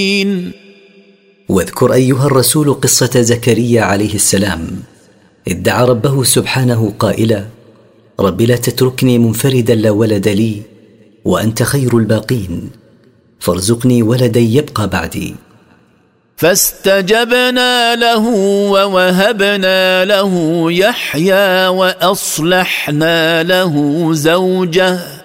واذكر أيها الرسول قصة زكريا عليه السلام، إذ دعا ربه سبحانه قائلا: رب لا تتركني منفردا لا ولد لي وأنت خير الباقين، فارزقني ولدا يبقى بعدي. فاستجبنا له ووهبنا له يحيى وأصلحنا له زوجه